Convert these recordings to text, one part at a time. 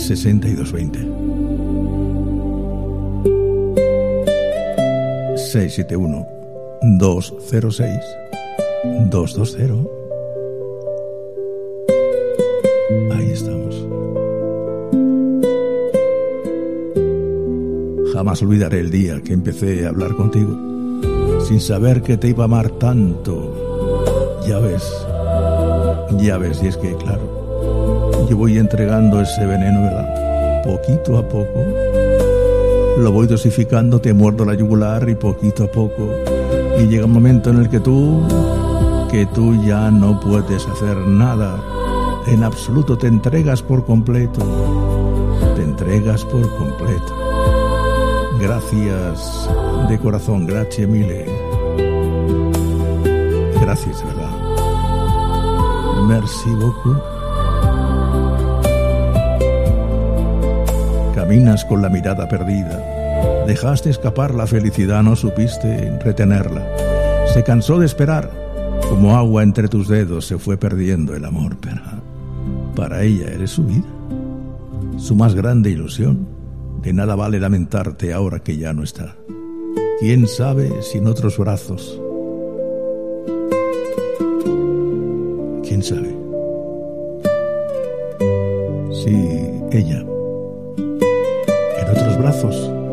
6220. 671 206 220. Ahí estamos. Jamás olvidaré el día que empecé a hablar contigo, sin saber que te iba a amar tanto. Ya ves, y es que, claro, yo voy entregando ese veneno, ¿verdad? Poquito a poco. Lo voy dosificando, te muerdo la yugular y poquito a poco. Y llega un momento en el que tú ya no puedes hacer nada. En absoluto, te entregas por completo. Te entregas por completo. Gracias de corazón, grazie mille. Gracias, ¿verdad? Merci beaucoup. Caminas con la mirada perdida. Dejaste escapar la felicidad, no supiste retenerla. Se cansó de esperar. Como agua entre tus dedos se fue perdiendo el amor, pero para ella eres su vida, su más grande ilusión. De nada vale lamentarte ahora que ya no está. ¿Quién sabe si en otros brazos? ¿Quién sabe? Si ella en otros brazos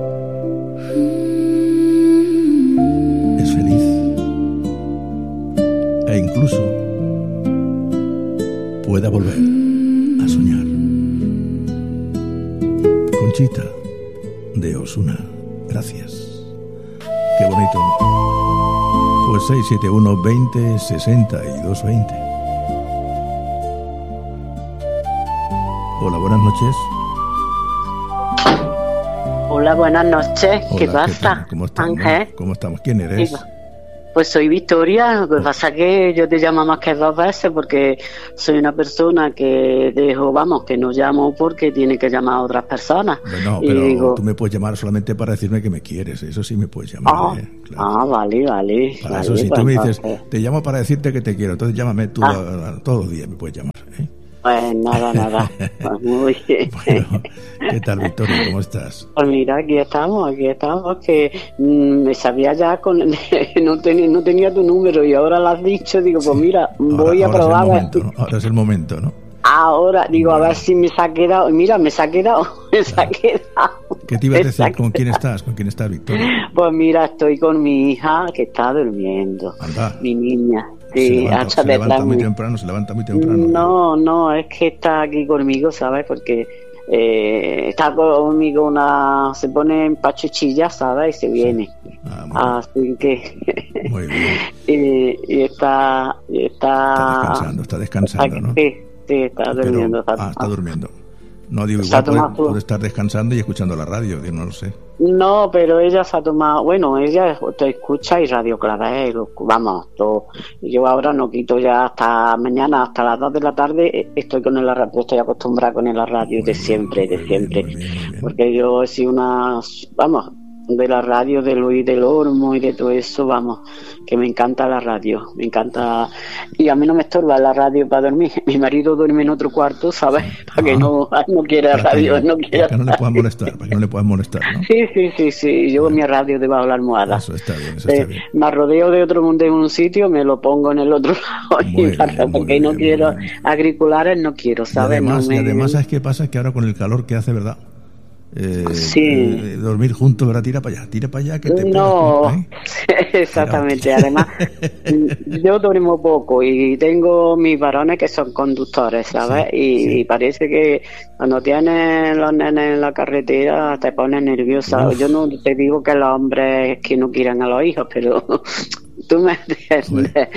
es feliz e incluso pueda volver a soñar. Conchita de Osuna, gracias. Qué bonito. Pues 671 20 62 20. Hola, buenas noches. Hola, buenas noches. Hola, ¿Qué pasa? ¿Qué ¿Cómo estamos? Ángel. ¿Cómo estamos? ¿Quién eres? Pues soy Victoria. Lo que pasa es que yo te llamo más que 2 veces porque soy una persona que dejo, que no llamo porque tiene que llamar a otras personas. Bueno, y pero digo, tú me puedes llamar solamente para decirme que me quieres. Eso sí me puedes llamar. Claro. Vale. Para eso, si pues tú me dices, entonces, te llamo para decirte que te quiero, entonces llámame tú todos los días, me puedes llamar. pues nada. Pues muy bien. Bueno, ¿qué tal, Victoria? ¿Cómo estás? Pues mira, aquí estamos, que me sabía ya no tenía tu número y ahora lo has dicho, digo, pues mira, voy a probar. Ahora es el momento, ¿no? Ahora, digo, a ver si me se ha quedado. Mira, me se ha quedado. ¿Qué te iba a decir? ¿Con quién estás? ¿Con quién estás, Victoria? Pues mira, estoy con mi hija que está durmiendo. Anda. Mi niña. Sí, se levanta muy temprano. No, es que está aquí conmigo, ¿sabes? Porque está conmigo se pone en pachuchilla, ¿sabes? Y se viene. Sí. Así que muy bien. y está descansando, ¿no? Sí, está durmiendo. Está durmiendo. No, digo, igual puede estar descansando y escuchando la radio, no lo sé. No, pero ella se ha tomado, ella te escucha y Radio Clavel, todo. Yo ahora no quito ya hasta mañana, hasta las 2 de la tarde, estoy con el radio, estoy acostumbrada con la radio de siempre. Bien. Porque yo he sido de la radio de Luis del Olmo y de todo eso, que me encanta la radio, me encanta, y a mí no me estorba la radio para dormir. Mi marido duerme en otro cuarto, ¿sabes? Para que no quiera radio, no quiera. Para que no le puedas molestar, ¿no? Sí, yo mi radio debajo de la almohada. Eso está bien. Me rodeo de otro mundo en un sitio, me lo pongo en el otro lado, porque no quiero agriculares, no quiero, ¿sabes? Y además, ¿sabes qué pasa? Que ahora con el calor que hace, ¿verdad? Sí. Dormir juntos, ¿verdad? Tira para allá que te exactamente. Además, yo duermo poco y tengo mis varones que son conductores, ¿sabes? Y parece que cuando tienes los nenes en la carretera te pones nerviosa. Yo no te digo que los hombres que no quieran a los hijos, pero tú me entiendes.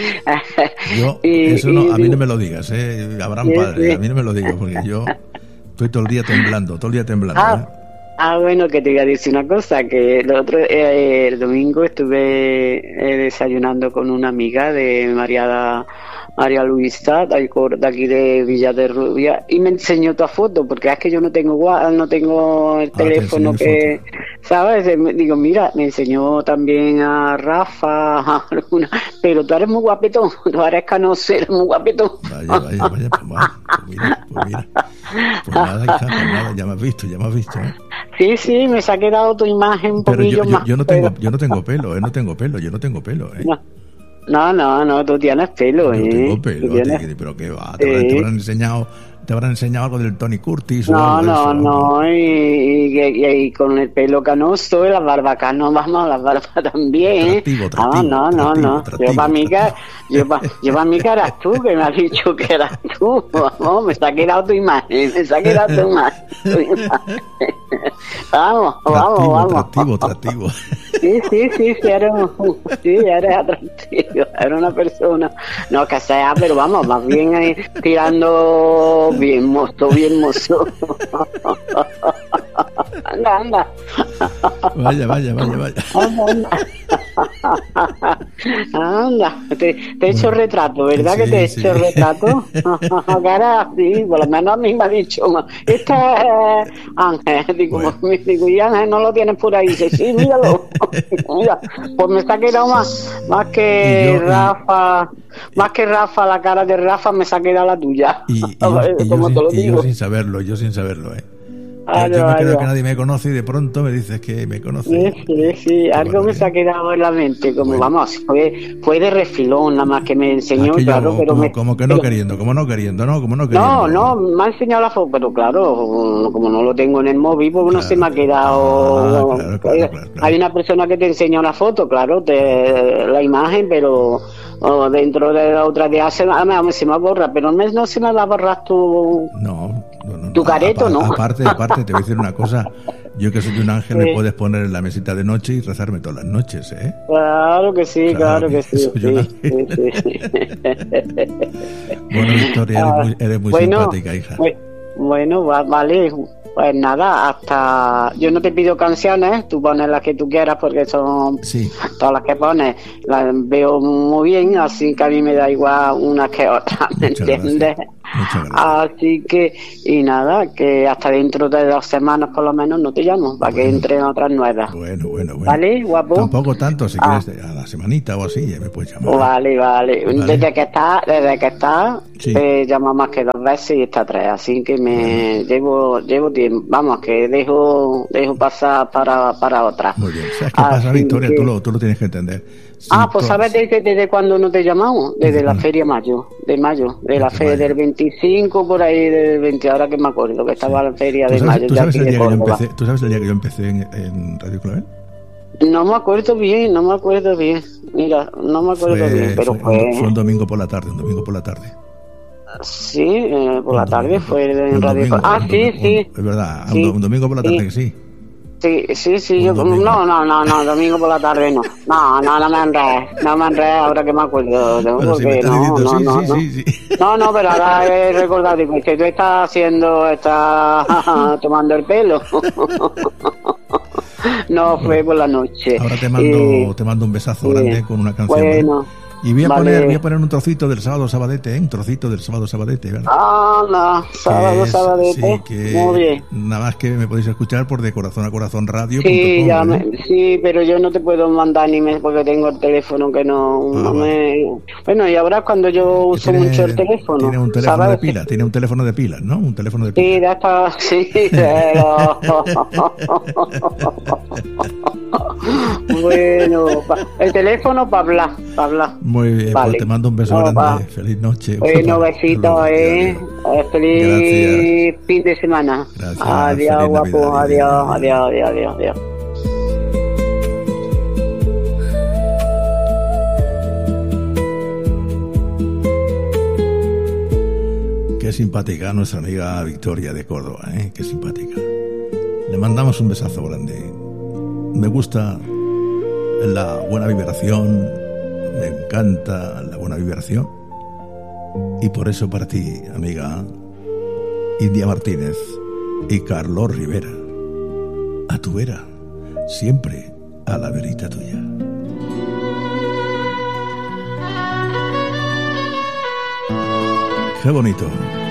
A mí no me lo digas, Abraham padre, a mí no me lo digas porque yo estoy todo el día temblando. Bueno, que te iba a decir una cosa, que el domingo estuve desayunando con una amiga de María Luisa, de aquí de Villa de Rubia, y me enseñó tu foto, porque es que yo no tengo el teléfono que, ¿sabes? Digo, mira, me enseñó también a Rafa, pero tú eres muy guapetón, tú eres canoso, eres muy guapetón. Vaya, Pues nada, hija, pues nada, ya me has visto, ¿eh? Sí, me se ha quedado tu imagen un poquillo más. Yo no tengo pelo, yo no tengo pelo, ¿eh? No, tú tienes pelo, Yo tengo pelo, pero qué va, te habrán enseñado algo del Tony Curtis. No, y con el pelo canoso y las barbas canosa, vamos, las barbas también. Trativo, no. Yo para mí que eras tú, que me has dicho que eras tú. Vamos, me se ha quedado tu imagen, Vamos. Atractivo. Sí, eres atractivo, eres una persona, no que sea, pero vamos, más bien ahí, tirando bien mozo. Anda. Vaya. Anda, te he hecho retrato, ¿verdad? Sí, que te he hecho retrato. Cara, sí, por lo menos a mí me ha dicho, este es Ángel. Digo, y Ángel no lo tienes por ahí. Dice, sí, míralo. Mira, pues me está quedado más que Rafa. Más que Rafa, la cara de Rafa me se ha quedado la tuya. Y yo sin saberlo, ¿eh? Yo me quedo que nadie me conoce y de pronto me dices que me conoces. Sí, algo me se ha quedado en la mente, como vamos, fue de refilón, nada más que me enseñó, claro, pero como no queriendo, ¿no? No, me ha enseñado la foto, pero claro, como no lo tengo en el móvil, pues no se me ha quedado. Claro. Hay una persona que te enseña una foto, claro, la imagen, pero dentro de la otra día se me borra, pero no se me va a borrar tu... No. Tu careto, ¿no? Aparte, te voy a decir una cosa. Yo que soy un ángel, me puedes poner en la mesita de noche y rezarme todas las noches, ¿eh? Claro que sí. Sí. Bueno, Victoria, eres muy simpática, hija. Bueno, vale. Pues nada, hasta... Yo no te pido canciones, tú pones las que tú quieras porque son todas las que pones. Las veo muy bien, así que a mí me da igual una que otra, ¿me entiendes? Muchas gracias. Así que, y nada, que hasta dentro de 2 semanas por lo menos no te llamo, para que entren otras nuevas. Bueno. ¿Vale, guapo? Tampoco tanto, si quieres a la semanita o así, ya me puedes llamar. Vale. Desde que está te llamo más que 2 veces y está 3, así que llevo tiempo, vamos, que dejo pasar para otra. Muy bien, ¿sabes qué pasa, Victoria? Tú lo tienes que entender. Pues ¿sabes desde cuándo no te llamamos? Desde la feria de la feria del 25, por ahí del 20, ahora que me acuerdo, que estaba la feria de mayo. ¿Tú sabes el día que yo empecé en Radio Clavel? No me acuerdo bien. Mira, no me acuerdo bien, pero fue un domingo por la tarde. Sí, por la tarde fue en Radio Clavel. Sí. Es verdad, un domingo por la tarde que sí. Sí, yo no, domingo por la tarde no me enredes ahora que me acuerdo, porque no, pero ahora he recordado que tú estás tomando el pelo. No, fue por la noche. Ahora te mando un besazo grande con una canción. Bueno. Y voy a poner un trocito del Sábado Sabadete, ¿verdad? No, Sábado Sabadete. Sí, que muy bien. Nada más que me podéis escuchar por De Corazón a Corazón Radio. Sí, pero yo no te puedo mandar porque tengo el teléfono que no me... Bueno, y ahora cuando yo uso mucho el teléfono. Tiene un teléfono de pila, tiene un teléfono de pilas, ¿no? Un teléfono de pilas. Sí, ya está, sí, pero... Bueno, el teléfono para hablar. Muy bien, vale. Pues te mando un beso grande. Feliz noche. Bueno, besito, feliz fin de semana. Gracias. Adiós, guapo. Adiós. Qué simpática nuestra amiga Victoria de Córdoba, qué simpática. Le mandamos un besazo grande. Me gusta la buena vibración, me encanta la buena vibración. Y por eso para ti, amiga India Martínez y Carlos Rivera, a tu vera, siempre a la verita tuya. Qué bonito.